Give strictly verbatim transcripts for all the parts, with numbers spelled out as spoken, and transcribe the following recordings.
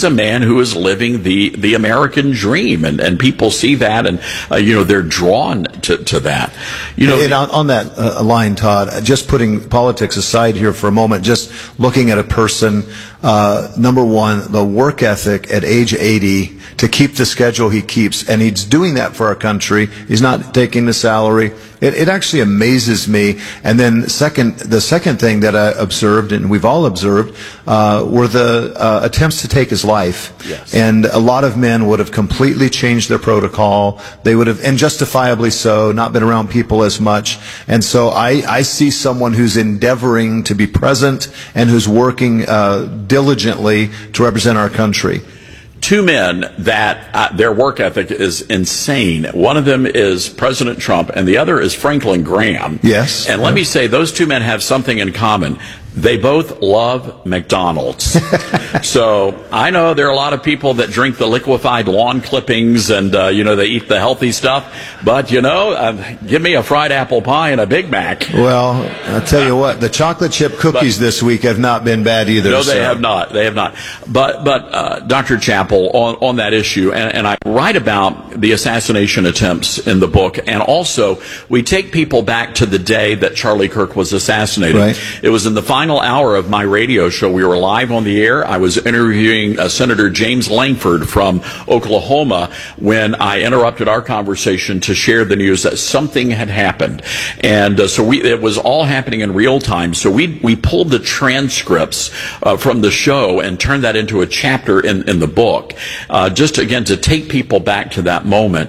he's a man who is living the, the American dream, and, and people see that, and uh, you know, they're drawn to, to that. You know, and on, on that uh, line, Todd, just putting politics aside here for a moment, just looking at a person, uh, number one, the work ethic at age eighty to keep the schedule he keeps, and he's doing that for our country. He's not taking the salary. It, it actually amazes me. And then second, the second thing that I observed, and we've all observed, uh, were the uh, attempts to take his life. Yes. And a lot of men would have completely changed their protocol. They would have, and justifiably so, not been around people as much. And so I, I see someone who's endeavoring to be present and who's working uh, diligently to represent our country. Two men that uh, their work ethic is insane. One of them is President Trump, and the other is Franklin Graham. Yes. And let yeah. me say, those two men have something in common. They both love McDonald's. So I know there are a lot of people that drink the liquefied lawn clippings and, uh, you know, they eat the healthy stuff. But, you know, uh, give me a fried apple pie and a Big Mac. Well, I'll tell you what, the chocolate chip cookies but, this week have not been bad either. No, they so. have not. They have not. But, but uh, Doctor Chappell, on, on that issue, and, and I write about the assassination attempts in the book, and also we take people back to the day that Charlie Kirk was assassinated. Right. It was in the final hour of my radio show. We were live on the air. I was interviewing uh, Senator James Langford from Oklahoma when I interrupted our conversation to share the news that something had happened. And uh, so we, it was all happening in real time. So we we pulled the transcripts uh, from the show and turned that into a chapter in, in the book, uh, just again to take people back to that moment.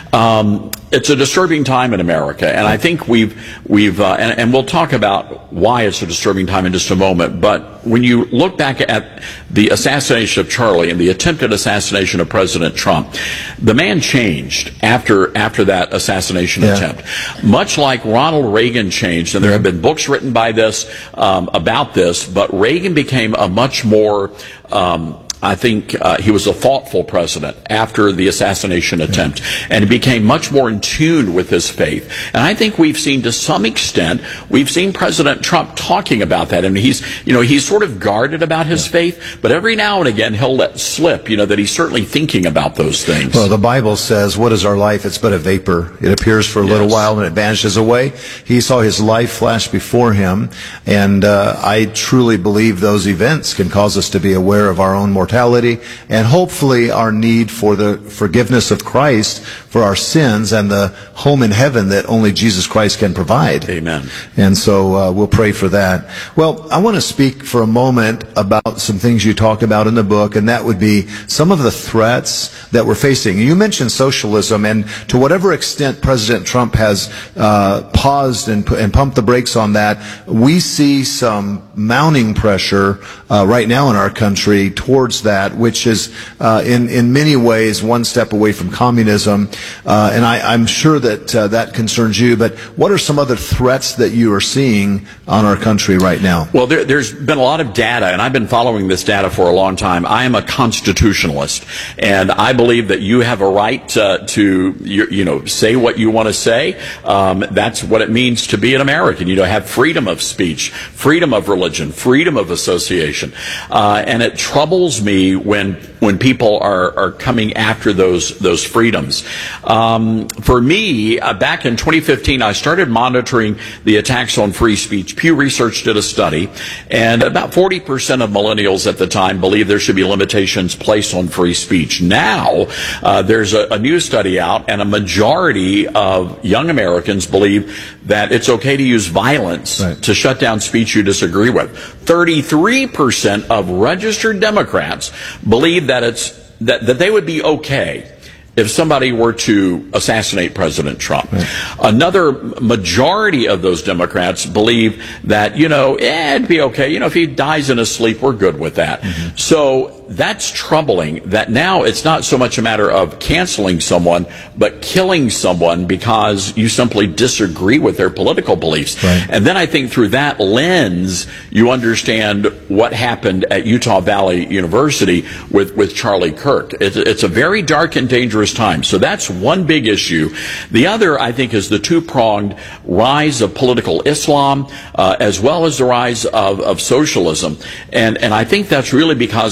Um, It's a disturbing time in America, and I think we've we've uh, and, and we'll talk about why it's a disturbing time in just a moment. But when you look back at the assassination of Charlie and the attempted assassination of President Trump, the man changed after after that assassination yeah. attempt. Much like Ronald Reagan changed, and there have been books written by this um, about this, but Reagan became a much more um, I think uh, he was a thoughtful president after the assassination attempt, and he became much more in tune with his faith. And I think we've seen, to some extent, we've seen President Trump talking about that. And he's, you know, he's sort of guarded about his yeah. faith, but every now and again he'll let slip, you know, that he's certainly thinking about those things. Well, the Bible says, "What is our life? It's but a vapor. It appears for a yes. little while and it vanishes away." He saw his life flash before him, and uh, I truly believe those events can cause us to be aware of our own mortality. And hopefully our need for the forgiveness of Christ for our sins and the home in heaven that only Jesus Christ can provide. Amen. And so uh, we'll pray for that. Well, I want to speak for a moment about some things you talk about in the book, and that would be some of the threats that we're facing. You mentioned socialism, and to whatever extent President Trump has uh, paused and, and pumped the brakes on that, we see some mounting pressure uh, right now in our country towards that, which is uh, in, in many ways one step away from communism. Uh, and I, I'm sure that uh, that concerns you, but what are some other threats that you are seeing on our country right now? Well, there, there's been a lot of data, and I've been following this data for a long time. I am a constitutionalist, and I believe that you have a right uh, to, you, you know, say what you want to say. Um, that's what it means to be an American. You know, have freedom of speech, freedom of religion, freedom of association. Uh, and it troubles me when when people are, are coming after those those freedoms. Um, for me, uh, back in twenty fifteen, I started monitoring the attacks on free speech. Pew Research did a study, and about forty percent of millennials at the time believe there should be limitations placed on free speech. Now, uh, there's a, a new study out, and a majority of young Americans believe that it's okay to use violence right. to shut down speech you disagree with. thirty-three percent of registered Democrats believe that it's that, that they would be okay if somebody were to assassinate President Trump. Right. Another majority of those Democrats believe that, you know, eh, it'd be okay. You know, if he dies in his sleep, we're good with that. Mm-hmm. So that's troubling that now it's not so much a matter of canceling someone, but killing someone because you simply disagree with their political beliefs. Right. And then I think through that lens, you understand what happened at Utah Valley University with, with Charlie Kirk. It's, it's a very dark and dangerous time. So that's one big issue. The other, I think, is the two-pronged rise of political Islam, uh, as well as the rise of, of socialism. And, and I think that's really because of the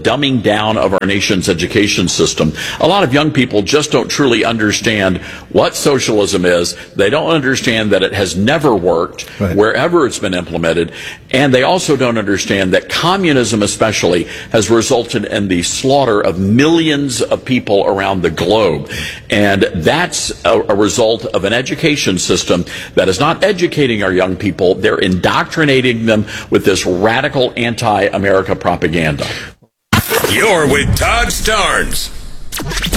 dumbing down of our nation's education system. A lot of young people just don't truly understand what socialism is. They don't understand that it has never worked Right. wherever it's been implemented. And they also don't understand that communism especially has resulted in the slaughter of millions of people around the globe. And that's a, a result of an education system that is not educating our young people. They're indoctrinating them with this radical anti-America propaganda. You're with Todd Starnes.